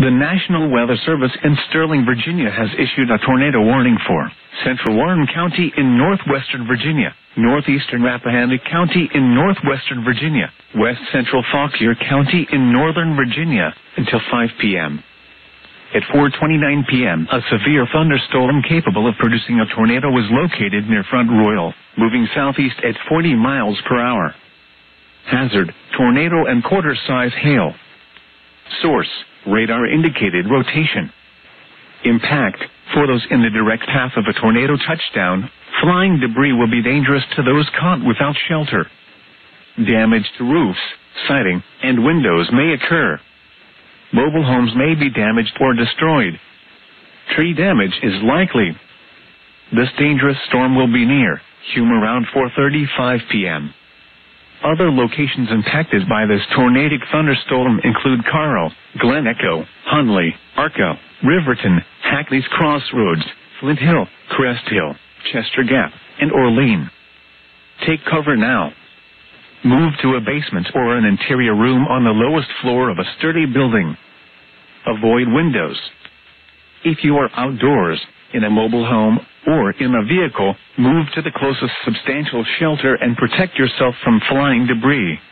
The National Weather Service in Sterling, Virginia has issued a tornado warning for Central Warren County in northwestern Virginia, northeastern Rappahannock County in northwestern Virginia, west central Fauquier County in northern Virginia, until 5 p.m. At 4:29 p.m., a severe thunderstorm capable of producing a tornado was located near Front Royal, moving southeast at 40 miles per hour. Hazard: tornado and quarter-size hail. Source: radar-indicated rotation. Impact: for those in the direct path of a tornado touchdown, flying debris will be dangerous to those caught without shelter. Damage to roofs, siding, and windows may occur. Mobile homes may be damaged or destroyed. Tree damage is likely. This dangerous storm will be near Hume around 4:35 p.m. Other locations impacted by this tornadic thunderstorm include Carl, Glen Echo, Hunley, Arco, Riverton, Hackney's Crossroads, Flint Hill, Crest Hill, Chester Gap, and Orlean. Take cover now. Move to a basement or an interior room on the lowest floor of a sturdy building. Avoid windows. If you are outdoors, in a mobile home, or in a vehicle, move to the closest substantial shelter and protect yourself from flying debris.